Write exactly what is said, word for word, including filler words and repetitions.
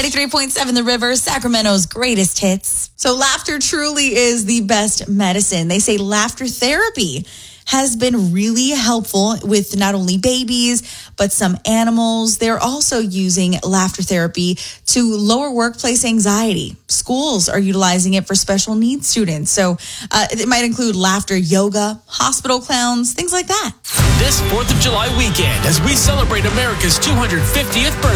ninety-three point seven The River, Sacramento's greatest hits. So laughter truly is the best medicine. They say laughter therapy has been really helpful with not only babies, but some animals. They're also using laughter therapy to lower workplace anxiety. Schools are utilizing it for special needs students. So uh, it might include laughter yoga, hospital clowns, things like that. This fourth of July weekend, as we celebrate America's two hundred fiftieth birthday.